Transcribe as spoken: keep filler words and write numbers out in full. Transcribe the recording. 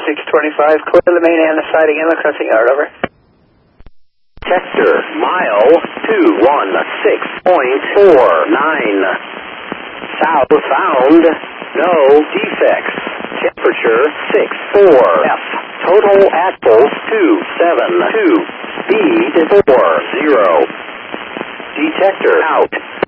six twenty-five, clear the main and the siding inlet crossing yard, over. Sector, mile two one six point four nine. South found, no defects. Temperature six four. F. Total axles two seven two. Speed four zero. Detector out.